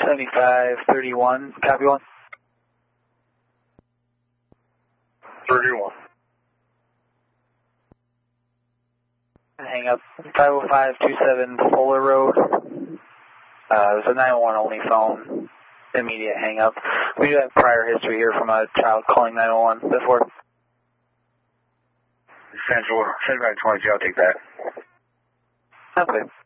7531, copy 1. 31. Hang up, 50527 Fuller Road. It's a 911 only phone. Immediate hang up. We do have prior history here from a child calling 911 before. Central 22, I'll take that. Okay.